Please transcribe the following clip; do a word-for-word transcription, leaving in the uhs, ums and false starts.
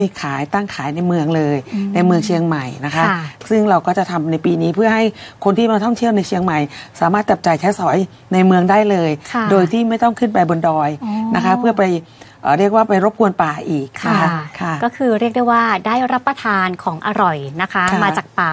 มีขายตั้งขายในเมืองเลยในเมืองเชียงใหม่นะคะซึ่งเราก็จะทำในปีนี้เพื่อให้คนที่มาท่องเที่ยวในเชียงใหม่สามารถจับจ่ายใช้สอยในเมืองได้เลยโดยที่ไม่ต้องขึ้นไปบนดอยนะคะเพื่อไปเรียกว่าไปรบกวนป่าอีกค่ะก็คือเรียกได้ว่าได้รับประทานของอร่อยนะคะมาจากป่า